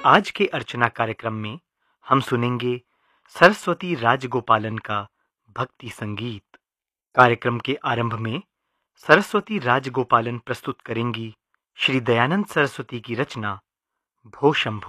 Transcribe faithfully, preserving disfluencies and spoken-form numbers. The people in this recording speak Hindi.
आज के अर्चना कार्यक्रम में हम सुनेंगे सरस्वती राजगोपालन का भक्ति संगीत। कार्यक्रम के आरंभ में सरस्वती राजगोपालन प्रस्तुत करेंगी श्री दयानंद सरस्वती की रचना भो शंभु।